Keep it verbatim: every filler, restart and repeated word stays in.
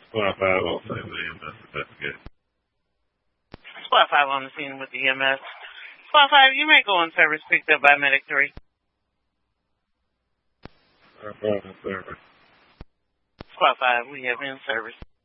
Squad five on site with E M S investigation. Squad five on the scene with the E M S. Squad five, you may go in service picked up by Medic three. Squad five on service. Squad five, we have in service.